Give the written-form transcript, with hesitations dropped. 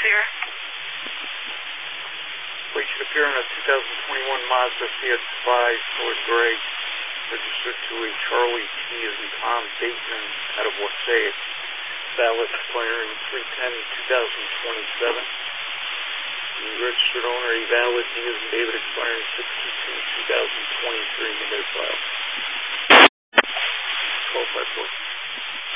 Sierra. Plate should appear on a 2021 Mazda CX-5 Ford Gray, registered to a Charlie T as in Tom Bateman out of Wasaic. Valid expiring 3/10/2027. The registered owner, a valid D as in David, expiring 6/2/2023 in their file.